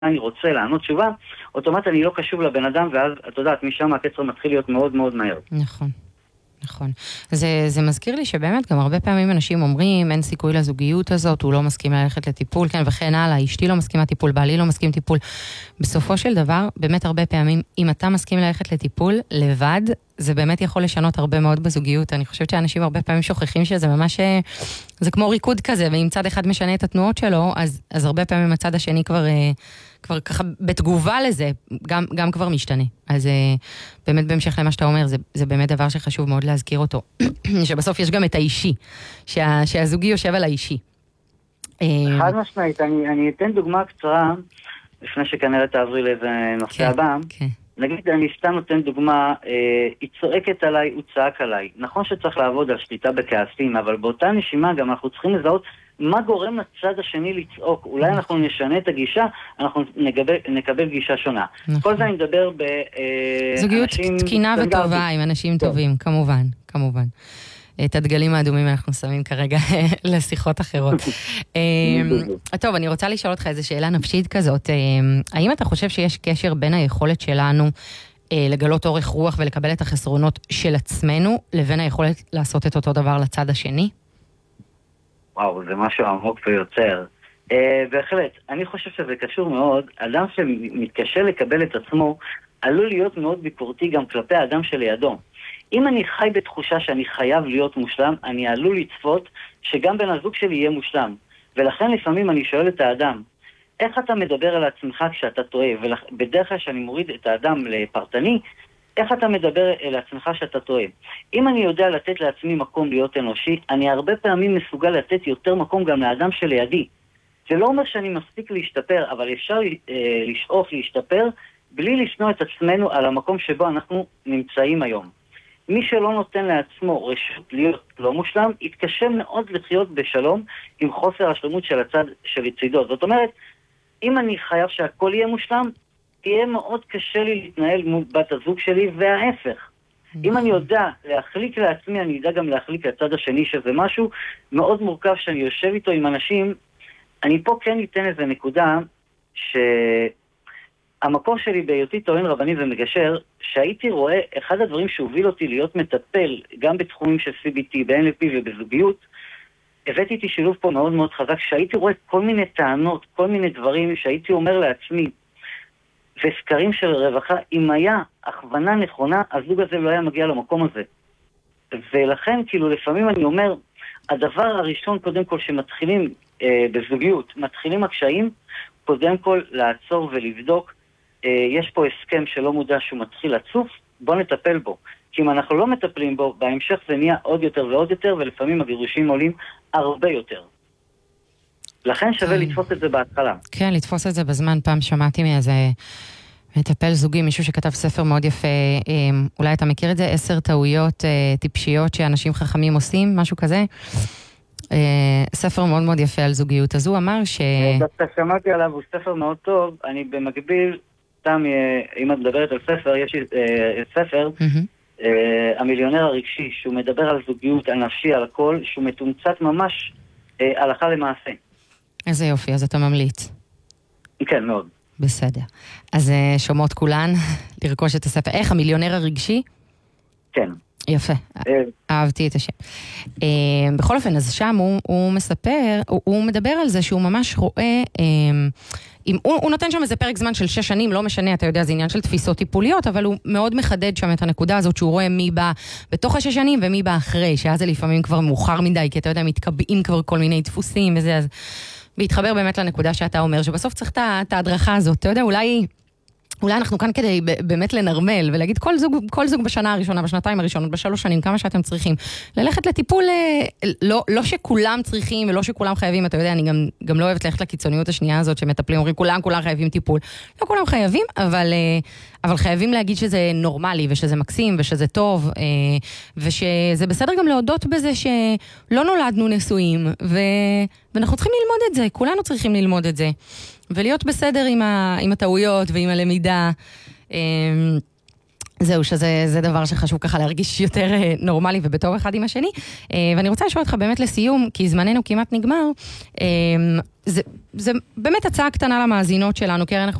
אני רוצה לענות תשובה, אוטומט אני לא קשוב לבן אדם, ואז את יודעת, משם הקצר מתחיל להיות מאוד מאוד מהר. נכון. נכון. זה מזכיר לי שבאמת גם הרבה פעמים אנשים אומרים, אין סיכוי לזוגיות הזאת, הוא לא מסכים ללכת לטיפול, כן, וכן הלאה, אשתי לא מסכימה טיפול, בעלי לא מסכים טיפול. בסופו של דבר, באמת הרבה פעמים, אם אתה מסכים ללכת לטיפול לבד, זה באמת יכול לשנות הרבה מאוד בזוגיות. אני חושבת שאנשים הרבה פעמים שוכחים שזה ממש, זה כמו ריקוד כזה, ואם צד אחד משנה את התנועות שלו, אז הרבה פעמים הצד השני כבר ככה בתגובה לזה, גם כבר משתנה. אז באמת בהמשך למה שאתה אומר, זה באמת דבר שחשוב מאוד להזכיר אותו. שבסוף יש גם את האישי, שהזוגי יושב על האישי. חד משמעית, אני אתן דוגמה קצרה, לפני שכנראה תעברי לאיזה נושא הבא. נגיד, אני סתם נותן דוגמה, היא צועקת עליי, הוא צעק עליי. נכון שצריך לעבוד על שליטה בכעסים, אבל באותה נשימה גם אנחנו צריכים לזהות מה גורם לצד השני לצעוק. אולי אנחנו נשנה את הגישה, אנחנו נקבל גישה שונה. כל זה אני מדבר באנשים... זוגיות תקינה וטובה עם אנשים טובים, כמובן, כמובן. את הדגלים האדומים אנחנו שמים כרגע לשיחות אחרות. טוב, אני רוצה לשאול אותך איזו שאלה נפשית כזאת. האם אתה חושב שיש קשר בין היכולת שלנו לגלות אורך רוח ולקבל את החסרונות של עצמנו, לבין היכולת לעשות את אותו דבר לצד השני? וואו, זה משהו עמוק ויוצר. בהחלט, אני חושב שזה קשור מאוד. אדם שמתקשה לקבל את עצמו, עלול להיות מאוד ביקורתי גם כלפי האדם שלידו. אם אני חי בתחושה שאני חייב להיות מושלם, אני עלול לצפות שגם בן הזוג שלי יהיה מושלם. ולכן לפעמים אני שואל את האדם, איך אתה מדבר על עצמך כשאתה טועה? ובדרך כלל שאני מוריד את האדם לפרטני, איך אתה מדבר על עצמך שאתה טועה? אם אני יודע לתת לעצמי מקום להיות אנושי, אני הרבה פעמים מסוגל לתת יותר מקום גם לאדם שלידי. זה לא אומר שאני מפסיק להשתפר, אבל אפשר לשאוף להשתפר בלי לשנוא את עצמנו על המקום שבו אנחנו נמצאים היום. מי שלא נותן לעצמו רשות להיות לא מושלם, יתקשה מאוד לחיות בשלום עם חוסר השלמות של הצד של יצידו. זאת אומרת, אם אני חייב שהכל יהיה מושלם, תהיה מאוד קשה לי להתנהל מול בת הזוג שלי, וההפך. אם אני יודע להחליק לעצמי, אני יודע גם להחליק לצד השני, שזה משהו מאוד מורכב שאני יושב איתו עם אנשים. אני פה כן ניתן איזה נקודה המקום שלי בהיותי טוען רבני ומגשר, שהייתי רואה, אחד הדברים שהוביל אותי להיות מטפל, גם בתחומים של CBT, ב-NLP ובזוגיות, הבאתי איתי שילוב פה מאוד מאוד חזק, שהייתי רואה כל מיני טענות, כל מיני דברים שהייתי אומר לעצמי, וסקרים של רווחה, אם היה הכוונה נכונה, הזוג הזה לא היה מגיע למקום הזה. ולכן, כאילו, לפעמים אני אומר, הדבר הראשון, קודם כל, שמתחילים בזוגיות, מתחילים הקשיים, קודם כל לעצור ולבדוק, יש פה הסכם שלא מודע שהוא מתחיל לצוף, בוא נטפל בו. כי אם אנחנו לא מטפלים בו, בהמשך זה נהיה עוד יותר ועוד יותר, ולפעמים הגירושים עולים הרבה יותר. לכן שווה לתפוס את זה בהתחלה. כן, לתפוס את זה בזמן. פעם שמעתי מאיזה מטפל זוגי, מישהו שכתב ספר מאוד יפה, אולי אתה מכיר את זה? 10 טעויות טיפשיות שאנשים חכמים עושים, משהו כזה. ספר מאוד מאוד יפה על זוגיות. אז הוא אמר דווקא שמעתי עליו, הוא ספר מאוד טוב. אני במקביל, סתם, אם את מדברת על ספר, יש ספר, המיליונר הרגשי, שהוא מדבר על זוגיות, על נפשי, על הכל, שהוא מתומצת ממש הלכה למעשה. איזה יופי, אז אתה ממליץ. כן, מאוד. בסדר. אז שומעות כולן לרכוש את הספר. איך, המיליונר הרגשי? כן. יפה, אהבתי את השם. בכל אופן, אז שם הוא מספר, הוא מדבר על זה שהוא ממש רואה, הוא נותן שם איזה פרק זמן של 6 שנים, לא משנה, אתה יודע, זה עניין של תפיסות טיפוליות, אבל הוא מאוד מחדד שם את הנקודה הזאת, שהוא רואה מי בא בתוך 6 שנים ומי בא אחרי, שאז זה לפעמים כבר מאוחר מדי, כי אתה יודע, מתקבעים כבר כל מיני דפוסים וזה, אז והתחבר באמת לנקודה שאתה אומר, שבסוף צריך את ההדרכה הזאת, אתה יודע, אולי אנחנו כאן כדי באמת לנרמל ולהגיד כל זוג בשנה הראשונה, בשנתיים הראשונות, ב3 שנים, כמה שאתם צריכים. ללכת לטיפול, לא שכולם צריכים ולא שכולם חייבים, אתה יודע, אני גם לא אוהבת ללכת לקיצוניות השנייה הזאת שמטפלים, אומרים כולם חייבים טיפול. לא כולם חייבים, אבל חייבים להגיד שזה נורמלי ושזה מקסים ושזה טוב, ושזה בסדר גם להודות בזה שלא נולדנו נשואים, ואנחנו צריכים ללמוד את זה, כולנו צריכים ללמוד את זה. ולהיות בסדר עם הטעויות ועם הלמידה. זהו, שזה דבר שחשוב ככה להרגיש יותר נורמלי ובטוב אחד עם השני. ואני רוצה לשאול אותך באמת לסיום, כי זמננו כמעט נגמר, זה באמת הצעה קטנה למאזינות שלנו, קרן, אנחנו